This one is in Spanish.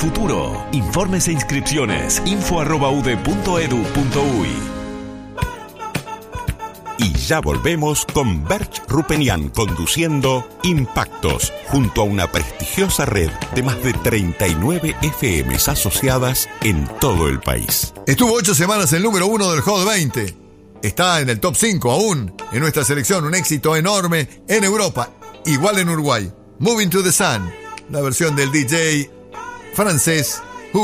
futuro. Informes e inscripciones info@ude.edu.uy. Y ya volvemos con Berch Rupenian conduciendo Impactos, junto a una prestigiosa red de más de 39 FMs asociadas en todo el país. Estuvo 8 semanas el número 1 del Hot 20. Está en el top 5 aún en nuestra selección. Un éxito enorme en Europa, igual en Uruguay. Moving to the Sun, la versión del DJ francés